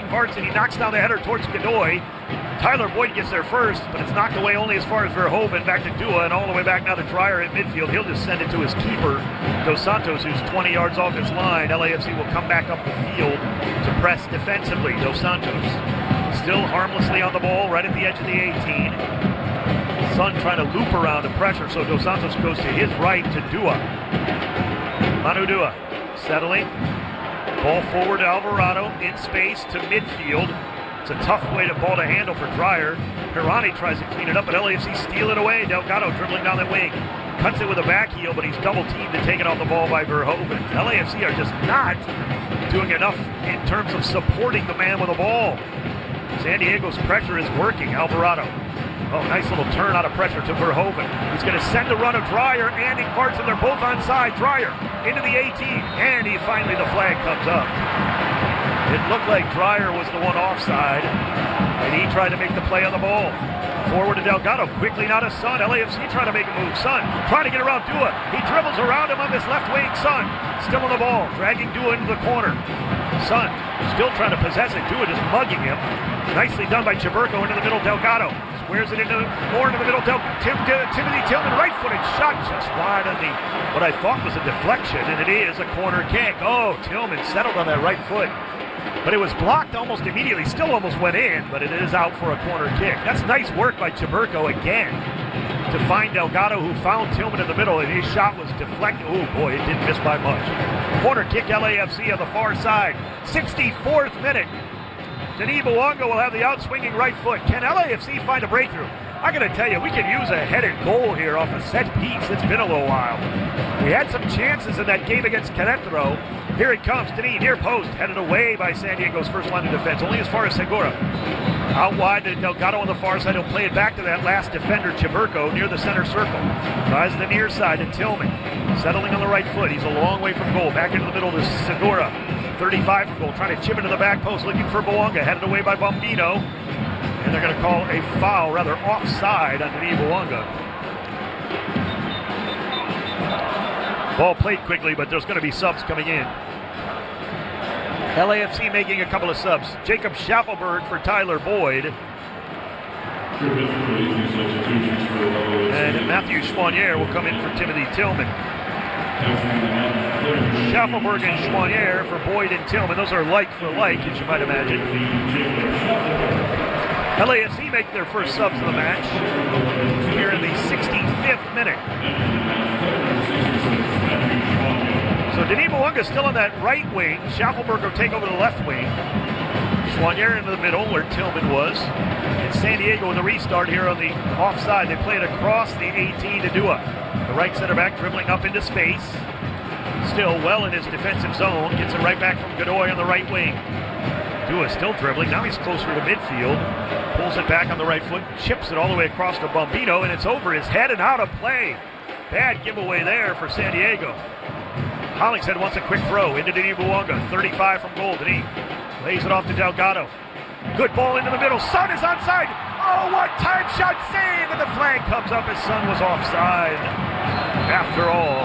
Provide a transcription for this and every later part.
Varts, and he knocks down the header towards Godoy. Tyler Boyd gets there first, but it's knocked away only as far as Verhoeven, back to Dua, and all the way back now to Dreyer at midfield. He'll just send it to his keeper, Dos Santos, who's 20 yards off his line. LAFC will come back up the field to press defensively. Dos Santos still harmlessly on the ball, right at the edge of the 18. Sun trying to loop around the pressure, so Dos Santos goes to his right to Dua. Manu Dua settling. Ball forward to Alvarado, in space to midfield. It's a tough ball to handle for Dreyer. Pirani tries to clean it up, but LAFC steal it away. Delgado dribbling down the wing. Cuts it with a back heel, but he's double teamed to take it off the ball by Verhoeven. LAFC are just not doing enough in terms of supporting the man with the ball. San Diego's pressure is working. Alvarado. Oh, nice little turn out of pressure to Verhoeven. He's going to send the run of Dreyer and Varts, and they're both onside. Dreyer into the 18, and finally the flag comes up. It looked like Dreyer was the one offside, and he tried to make the play on the ball. Forward to Delgado, quickly now to Sun. LAFC trying to make a move. Sun trying to get around Dua. He dribbles around him on this left wing. Sun still on the ball, dragging Dua into the corner. Sun still trying to possess it. Dua just mugging him. Nicely done by Chiburko into the middle. Delgado squares it more into the middle. Timothy Tillman, right-footed shot just wide on what I thought was a deflection, and it is a corner kick. Oh, Tillman settled on that right foot. But it was blocked almost immediately. Still almost went in, but it is out for a corner kick. That's nice work by Chiburko again to find Delgado, who found Tillman in the middle, and his shot was deflected. Oh boy, it didn't miss by much. Corner kick, LAFC on the far side. 64th minute. Denis Bouanga will have the outswinging right foot. Can LAFC find a breakthrough? I got to tell you, we could use a headed goal here off a set piece. It's been a little while. We had some chances in that game against Querétaro. Here it comes. Denis near post, headed away by San Diego's first line of defense, only as far as Segura. Out wide to Delgado on the far side. He'll play it back to that last defender, Chiburko, near the center circle. Tries the near side to Tillman. Settling on the right foot. He's a long way from goal. Back into the middle to Segura. 35 from goal. Trying to chip into the back post, looking for Bouanga. Headed away by Bombino. And they're going to call a foul, rather offside on Denis Bouanga. Ball played quickly, but there's going to be subs coming in. LAFC making a couple of subs. Jacob Schaffelberg for Tyler Boyd. And Matthew Chouanier will come in for Timothy Tillman. Schaffelberg and Chouanier for Boyd and Tillman. Those are like for like, as you might imagine. LAFC make their first subs of the match here in the 65th minute. So Denis Bouanga still on that right wing. Schaffelberg will take over the left wing. Chouanier into the middle where Tillman was. And San Diego in the restart here on the offside. They play it across the 18 to Dua. The right center back dribbling up into space. Still well in his defensive zone. Gets it right back from Godoy on the right wing. Dua still dribbling. Now he's closer to midfield. Pulls it back on the right foot. Chips it all the way across to Bombino. And it's over his head and out of play. Bad giveaway there for San Diego. Hollingshead wants a quick throw into Denis Bouanga. 35 from goal. Denis lays it off to Delgado. Good ball into the middle. Sun is onside. Oh, what time shot save! And the flag comes up as Sun was offside. After all.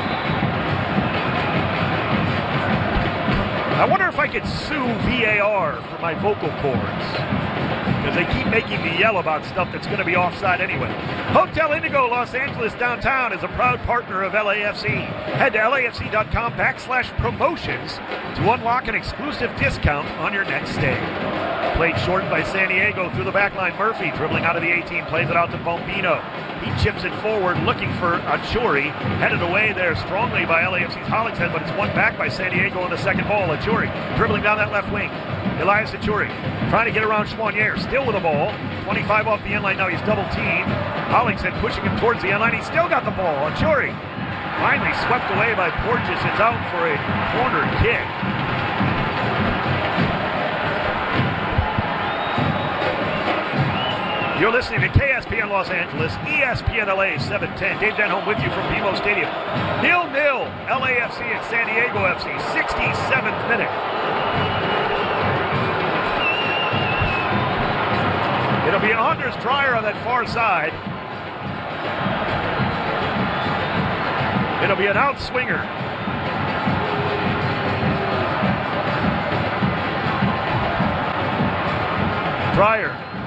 I wonder if I could sue VAR for my vocal cords, because they keep making me yell about stuff that's going to be offside anyway. Hotel Indigo Los Angeles downtown is a proud partner of LAFC. Head to LAFC.com/promotions to unlock an exclusive discount on your next stay. Played short by San Diego through the back line. Murphy dribbling out of the 18, plays it out to Bombino. He chips it forward, looking for Achuri. Headed away there strongly by LAFC's Hollingshead, but it's won back by San Diego on the second ball. Achuri dribbling down that left wing. Elias Achuri trying to get around Chouanier, still with the ball. 25 off the end line, now he's double teamed. Hollingshead pushing him towards the end line. He's still got the ball. Achuri finally swept away by Porteous. It's out for a corner kick. You're listening to KSPN Los Angeles, ESPN LA 710. Dave Denholm with you from BMO Stadium. 0-0, LAFC and San Diego FC, 67th minute. It'll be Anders Dreyer on that far side. It'll be an outswinger. Dreyer.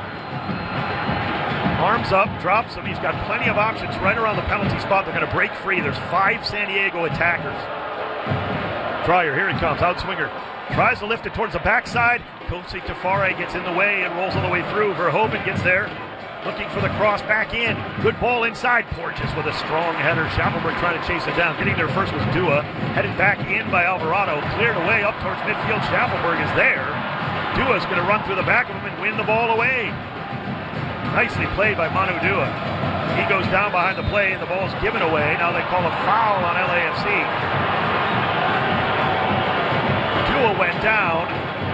Arms up, drops him. He's got plenty of options right around the penalty spot. They're going to break free. There's 5 San Diego attackers. Dreyer, here he comes, outswinger. Tries to lift it towards the backside. Kosi Tafare gets in the way and rolls all the way through. Verhoeven gets there, looking for the cross back in. Good ball inside. Porteous with a strong header. Schaffelberg trying to chase it down. Getting there first was Dua. Headed back in by Alvarado. Cleared away up towards midfield. Schaffelberg is there. Dua's going to run through the back of him and win the ball away. Nicely played by Manu Dua. He goes down behind the play and the ball's given away. Now they call a foul on LAFC. Dua went down.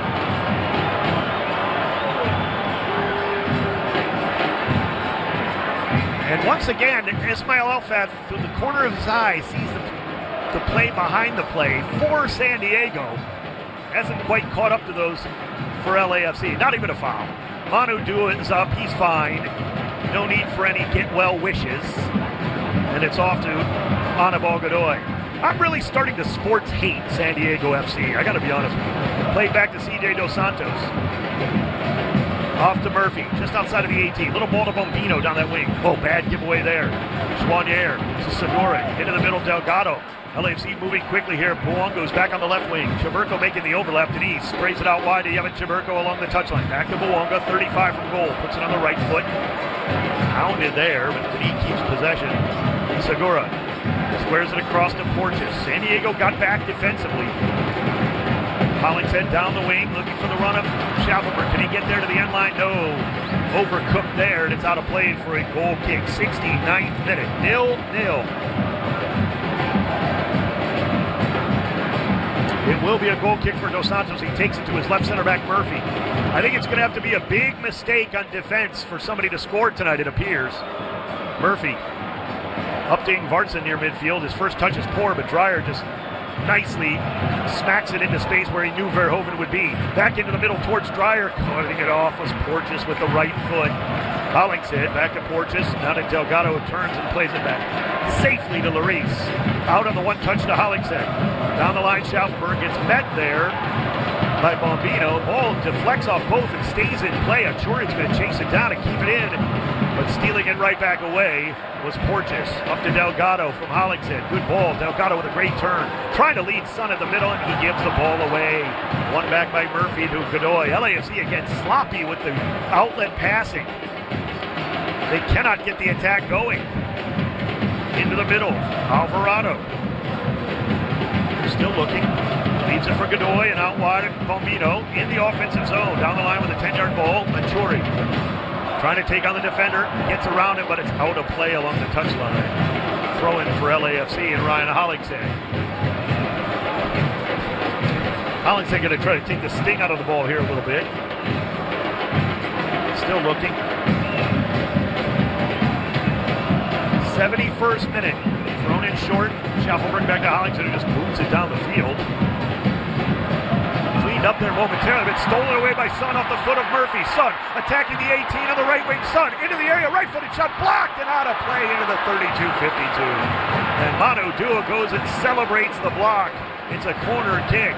And once again, Ismail Elfat, through the corner of his eye, sees the play behind the play for San Diego. Hasn't quite caught up to those for LAFC. Not even a foul. Manu Dua is up. He's fine. No need for any get well wishes. And it's off to Anibal Godoy. I'm really starting to sports hate San Diego FC. I got to be honest with you. Played back to CJ Dos Santos. Off to Murphy, just outside of the 18. Little ball to Bombino down that wing. Oh, bad giveaway there. Chouanier to Segura. Into the middle, Delgado. LAFC moving quickly here. Buongo's back on the left wing. Chiburko making the overlap. Denise sprays it out wide to Yemen Chiburko along the touchline. Back to Buongo, 35 from goal. Puts it on the right foot. Hounded there, but Denise keeps possession. Segura squares it across to Porteous. San Diego got back defensively. Hollingshead down the wing, looking for the run of Schaffelberg. Can he get there to the end line? No. Overcooked there, and it's out of play for a goal kick. 69th minute, 0-0. It will be a goal kick for Dos Santos. He takes it to his left center back, Murphy. I think it's going to have to be a big mistake on defense for somebody to score tonight, it appears. Murphy updating Vartson near midfield. His first touch is poor, but Dreyer just nicely smacks it into space where he knew Verhoeven would be. Back into the middle towards Dreyer. Cutting it off was Porteous with the right foot. Hollingshead back to Porteous. Now to Delgado, who turns and plays it back safely to Lloris. Out on the one touch to Hollingshead. Down the line, Schaffelberg gets met there by Bombino. Ball deflects off both and stays in play. Achurian's going to chase it down and keep it in. But stealing it right back away was Porteous. Up to Delgado from Hollingshead. Good ball. Delgado with a great turn. Trying to lead Sun in the middle, and he gives the ball away. One back by Murphy to Godoy. LAFC again sloppy with the outlet passing. They cannot get the attack going. Into the middle. Alvarado. Still looking. Leaves it for Godoy and out wide Bombino in the offensive zone. Down the line with a 10-yard ball. Achuri trying to take on the defender. Gets around him, but it's out of play along the touchline. Throw in for LAFC and Ryan Hollingshead. Hollingshead going to try to take the sting out of the ball here a little bit. Still looking. 71st minute. Thrown in short. Schaffelberg back to Hollingshead, who just boots it down the field. Cleaned up there momentarily, but stolen away by Sun off the foot of Murphy. Sun attacking the 18 on the right wing. Sun into the area, right-footed shot, blocked and out of play into the 32-52. And Manu Dua goes and celebrates the block. It's a corner kick.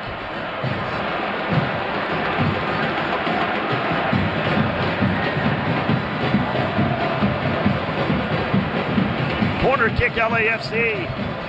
Corner kick, LAFC.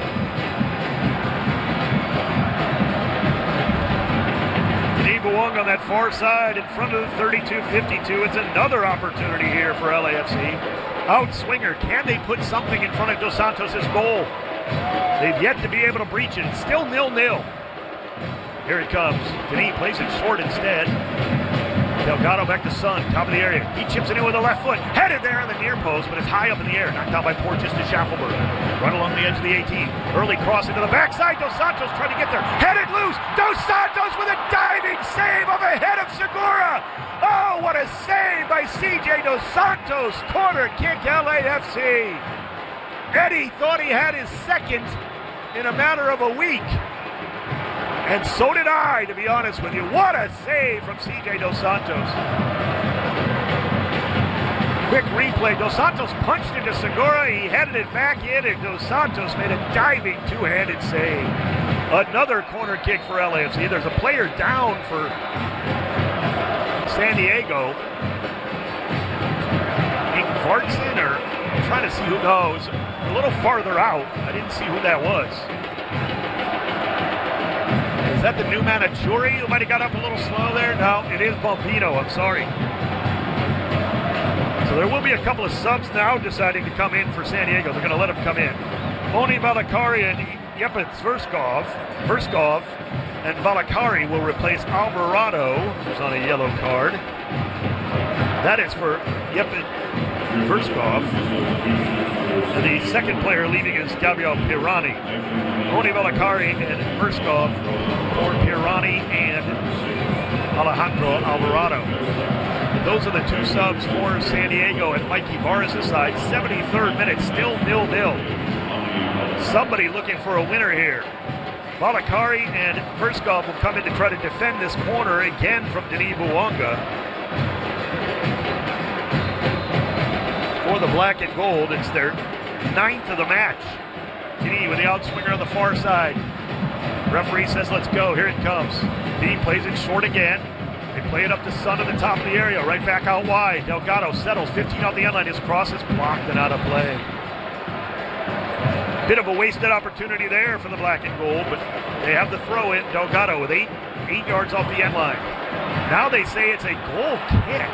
Buong on that far side in front of the 32-52. It's another opportunity here for LAFC. Outswinger, can they put something in front of Dos Santos' goal? They've yet to be able to breach it. It's still 0-0. Here it comes. Denis plays it short instead. Delgado back to Sun, top of the area. He chips it in with the left foot. Headed there on the near post, but it's high up in the air. Knocked out by Porteous to Schaffelberg. Run along the edge of the 18. Early cross into the backside. Dos Santos trying to get there. Headed loose. Dos Santos with a diving save of a head of Segura. Oh, what a save by CJ Dos Santos. Corner kick, LAFC. Eddie thought he had his second in a matter of a week. And so did I, to be honest with you. What a save from CJ Dos Santos. Quick replay. Dos Santos punched into Segura. He headed it back in, and Dos Santos made a diving two-handed save. Another corner kick for LAFC. There's a player down for San Diego. Ingvartsen, or I'm trying to see who goes a little farther out. I didn't see who that was. Is that the new Manachuri who might have got up a little slow there? No, it is Bombino. I'm sorry. So there will be a couple of subs now deciding to come in for San Diego. They're going to let them come in. Oni Valakari and Yepet Verskov and Valakari will replace Alvarado, who's on a yellow card. That is for Yepet Verskov. And the second player leaving is Gabriel Pirani. Oni Valakari and Verskov for Pirani and Alejandro Alvarado. Those are the two subs for San Diego at Mikey Varas' side. 73rd minute, still 0-0. Somebody looking for a winner here. Valakari and Verskov will come in to try to defend this corner again from Denis Bouanga. For the black and gold, it's their 9th of the match. Denis with the outswinger on the far side. Referee says, let's go. Here it comes. Denis plays it short again. They play it up to Sun at the top of the area, right back out wide. Delgado settles, 15 off the end line. His cross is blocked and out of play. Bit of a wasted opportunity there for the black and gold, but they have the throw in. Delgado with 8 yards off the end line. Now they say it's a goal kick.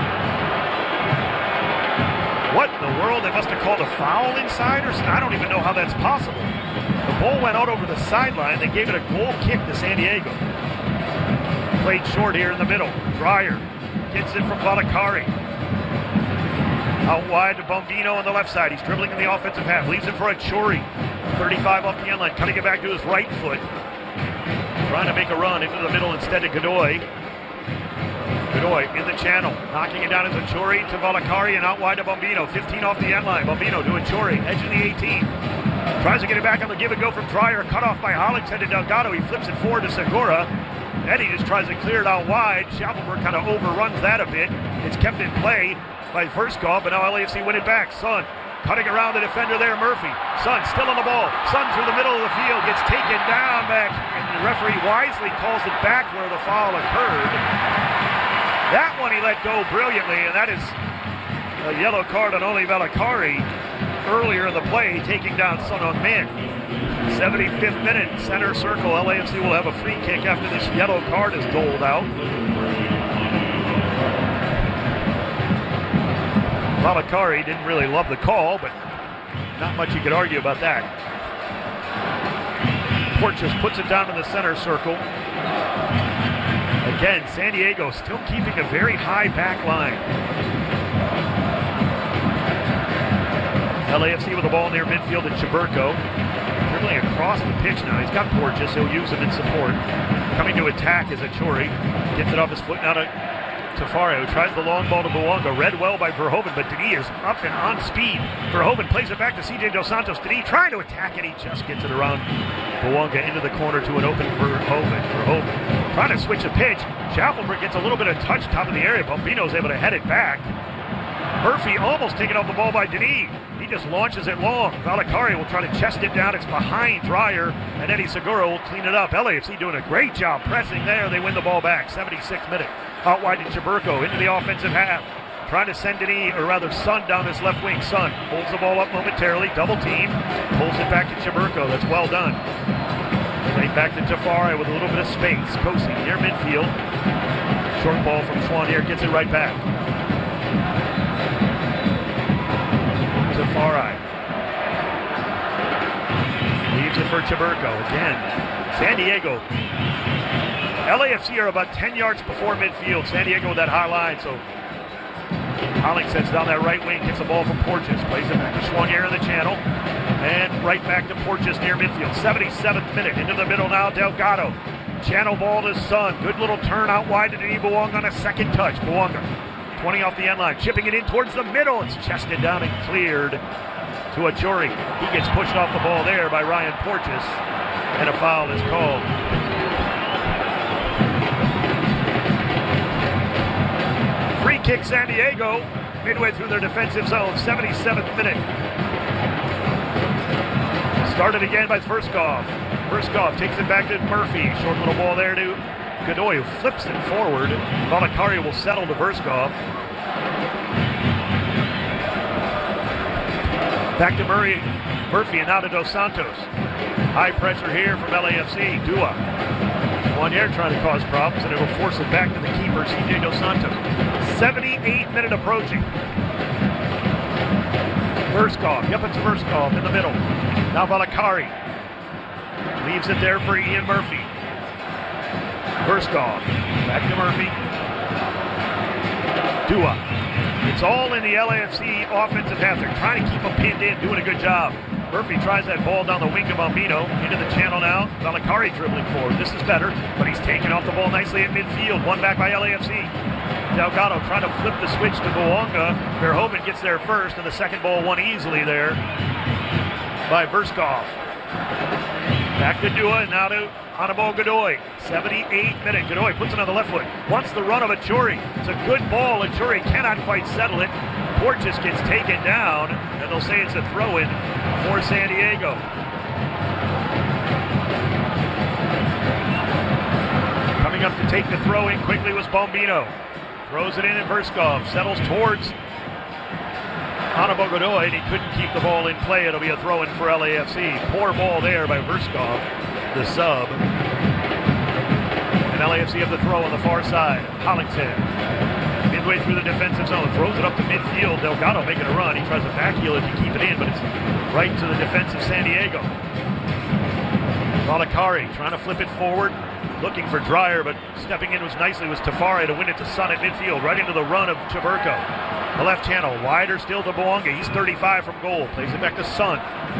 What in the world? They must have called a foul inside, or I don't even know how that's possible. The ball went out over the sideline. They gave it a goal kick to San Diego. Played short here in the middle. Dreyer gets it from Valakari. Out wide to Bombino on the left side. He's dribbling in the offensive half. Leaves it for a Churi. 35 off the end line. Cutting it back to his right foot. Trying to make a run into the middle instead of Godoy. Godoy in the channel. Knocking it down as a Churi to Valakari and out wide to Bombino. 15 off the end line. Bombino to a Churi. Edge of the 18. Tries to get it back on the give and go from Dreyer. Cut off by Hollingshead to Delgado. He flips it forward to Segura. Eddie just tries to clear it out wide. Schaffelberg kind of overruns that a bit. It's kept in play by Verskov, but now LAFC win it back. Sun cutting around the defender there, Murphy. Sun still on the ball. Sun through the middle of the field, gets taken down back, and the referee wisely calls it back where the foul occurred. That one he let go brilliantly, and that is a yellow card on Oni Valakari earlier in the play, taking down Son Heung-min. 75th minute, center circle. LAFC will have a free kick after this yellow card is doled out. Valakari didn't really love the call, but not much you could argue about that. Porteous puts it down in the center circle. Again, San Diego still keeping a very high back line. LAFC with the ball near midfield at Chaburko. Dribbling across the pitch now. He's got Porteous. He'll use him in support. Coming to attack is Achuri. Gets it off his foot now to Tafari, who tries the long ball to Bouanga. Read well by Verhoeven, but Denis is up and on speed. Verhoeven plays it back to CJ Dos Santos. Denis trying to attack it. He just gets it around Bouanga into the corner to an open Verhoeven. Trying to switch the pitch. Schaffelberg gets a little bit of touch top of the area. Bombino's able to head it back. Murphy almost taken off the ball by Denis. He just launches it long. Valakari will try to chest it down. It's behind Dreyer, and Eddie Segura will clean it up. LAFC doing a great job pressing there. They win the ball back. 76th minute. Out wide to Chaburko into the offensive half. Trying to send Denis, or rather Sun, down this left wing. Sun holds the ball up momentarily. Double team. Pulls it back to Chaburko. That's well done. Right back to Tafari with a little bit of space. Kosi near midfield. Short ball from Schwan here. Gets it right back. Tafari. Leaves it for Chaburko. Again, San Diego. LAFC are about 10 yards before midfield. San Diego with that high line, so Hollingshead's down that right wing, gets the ball from Porteous, plays it back to Schwanier in the channel, and right back to Porteous near midfield. 77th minute, into the middle now, Delgado. Channel ball to Sun. Good little turn out wide to Denis Bouanga on a second touch. Bouanga, 20 off the end line, chipping it in towards the middle. It's chested down and cleared to Achuri. He gets pushed off the ball there by Ryan Porteous, and a foul is called. Free kick San Diego, midway through their defensive zone, 77th minute. Started again by Verskov. Verskov takes it back to Murphy. Short little ball there to Godoy, who flips it forward. Valakari will settle to Verskov. Back to Murphy and now to Dos Santos. High pressure here from LAFC. Dua. Juanier trying to cause problems, and it'll force it back to the keeper, CJ Dos Santos. 78-minute approaching. Verskov. Yep, it's Verskov in the middle. Now Valakari. Leaves it there for Ian Murphy. Verskov. Back to Murphy. Dua. It's all in the LAFC offensive half. They're trying to keep him pinned in, doing a good job. Murphy tries that ball down the wing to Bombino. Into the channel now. Valakari dribbling forward. This is better, but he's taken off the ball nicely at midfield. One back by LAFC. Delgado trying to flip the switch to Boanga. Verhoeven gets there first, and the second ball won easily there by Verskov. Back to Dua, and now to Anibal Godoy. 78-minute. Godoy puts it on the left foot. Wants the run of Achuri. It's a good ball. Achuri cannot quite settle it. Porteous gets taken down, and they'll say it's a throw-in for San Diego. Coming up to take the throw-in quickly was Bombino. Throws it in, and Verskov settles towards Anibal Godoy, and he couldn't keep the ball in play. It'll be a throw-in for LAFC. Poor ball there by Verskov, the sub. And LAFC have the throw on the far side. Hollingshead, midway through the defensive zone, throws it up to midfield. Delgado making a run. He tries to backheel it to keep it in, but it's right to the defensive San Diego. Valakari trying to flip it forward, looking for Dreyer, but stepping in nicely was Tafari to win it to Sun at midfield, right into the run of Chaburko. The left channel, wider still to Boanga. He's 35 from goal. Plays it back to Sun.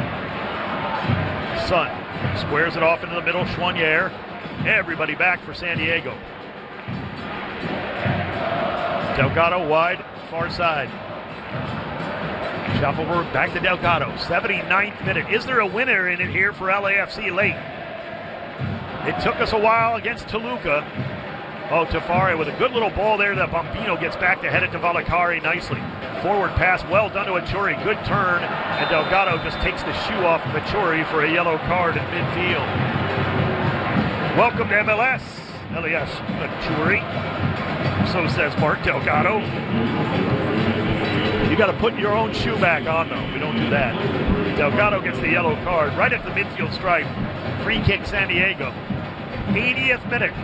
Sun squares it off into the middle. Juanier. Everybody back for San Diego. Delgado wide, far side. Schaffelberg back to Delgado. 79th minute. Is there a winner in it here for LAFC late? It took us a while against Toluca. Oh, Tafari with a good little ball there that Bombino gets back to head it to Valakari nicely. Forward pass, well done to Achuri. Good turn, and Delgado just takes the shoe off of Achuri for a yellow card at midfield. Welcome to MLS, Elias Achuri. So says Mark Delgado. You got to put your own shoe back on, though. We don't do that. Delgado gets the yellow card right at the midfield stripe. Free kick, San Diego. 80th minute.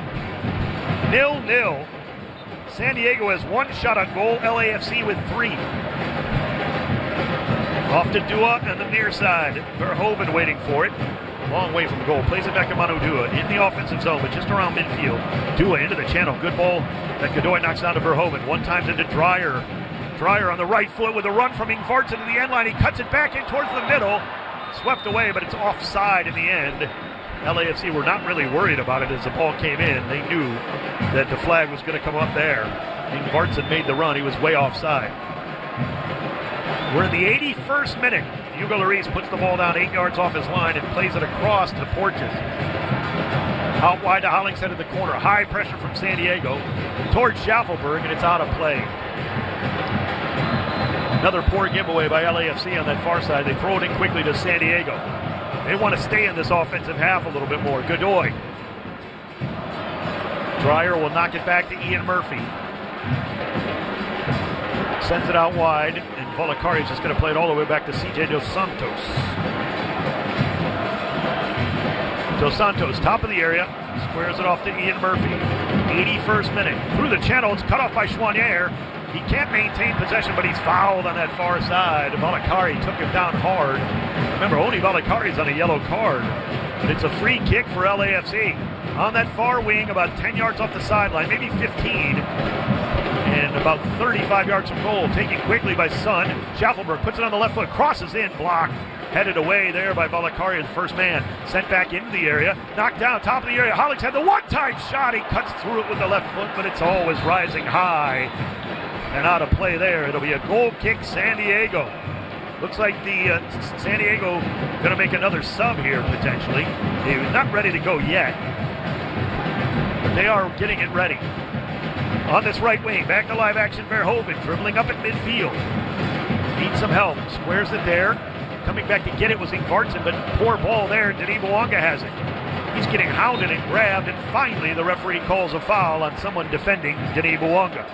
0-0. San Diego has one shot on goal. LAFC with 3. Off to Dua and the near side. Verhoeven waiting for it. Long way from goal. Plays it back to Manu Dua in the offensive zone, but just around midfield. Dua into the channel. Good ball that Godoy knocks down to Verhoeven. One time into Dreyer. Dreyer on the right foot with a run from Ingvartsen to the end line. He cuts it back in towards the middle. Swept away, but it's offside in the end. LAFC were not really worried about it as the ball came in. They knew that the flag was going to come up there. Ingvartsen made the run. He was way offside. We're in the 81st minute. Hugo Lloris puts the ball down 8 yards off his line and plays it across to Porteous. Out wide to Hollingshead in the corner. High pressure from San Diego towards Schaffelberg, and it's out of play. Another poor giveaway by LAFC on that far side. They throw it in quickly to San Diego. They want to stay in this offensive half a little bit more. Godoy. Dreyer will knock it back to Ian Murphy. Sends it out wide, and Valakari is just going to play it all the way back to CJ Dos Santos. Dos Santos, top of the area, squares it off to Ian Murphy. 81st minute. Through the channel, it's cut off by Juanier. He can't maintain possession, but he's fouled on that far side. Valakari took him down hard. Remember, only Valakari's on a yellow card, but it's a free kick for LAFC. On that far wing, about 10 yards off the sideline, maybe 15, and about 35 yards from goal. Taken quickly by Sun. Schaffelberg puts it on the left foot, crosses in, blocked. Headed away there by Valakari, the first man. Sent back into the area, knocked down, top of the area. Hollingshead, the one-time shot. He cuts through it with the left foot, but it's always rising high. And out of play there. It'll be a goal kick, San Diego. Looks like the San Diego going to make another sub here, potentially. They're not ready to go yet, but they are getting it ready. On this right wing, back to live action, Verhoeven dribbling up at midfield. Needs some help, squares it there. Coming back to get it was Ingvartsen, but poor ball there. Denis Boanga has it. He's getting hounded and grabbed, and finally the referee calls a foul on someone defending Denis Bouanga.